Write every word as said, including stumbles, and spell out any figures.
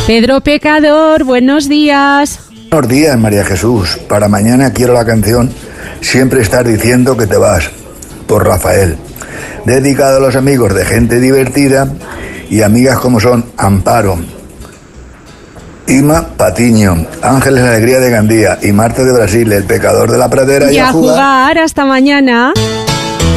Pedro Pecador, buenos días. Buenos días, María Jesús. Para mañana quiero la canción Siempre estás diciendo que te vas, por Rafael. Dedicado a los amigos de Gente Divertida y amigas como son Amparo, Ima Patiño, Ángeles Alegría de Gandía y Marta de Brasil, El Pecador de la Pradera. Y, y a jugar. jugar hasta mañana.